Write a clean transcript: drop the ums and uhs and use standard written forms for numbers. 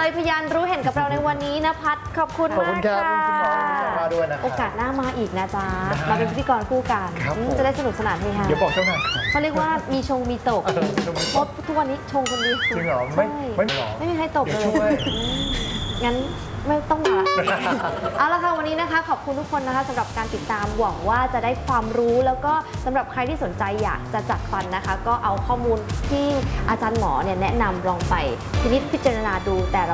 เลยพยานรู้เห็นกับเราในวันนี้นะพัดขอบคุณมากค่ะมาด้วยนะครับโอกาสหน้ามาอีกนะจ๊ะมาเป็นพิธีกรคู่กันจะได้สนุกสนานเฮฮาเดี๋ยวบอกเจ้าหน่อยเขาเรียกว่ามีชงมีตกเพราะทุกวันนี้ชงคนเดียวจริงเหรอไม่มีใครตกเลยช่วยงั้นไม่ต้องมาเอาละค่ะวันนี้นะคะขอบคุณทุกคนนะคะสำหรับการติดตามหวังว่าจะได้ความรู้แล้วก็สำหรับใครที่สนใจอยากจะจัดฟันนะคะ ก็เอาข้อมูลที่อาจารย์หมอเนี่ยแนะนำลองไปพินิจพิจารณาดูแต่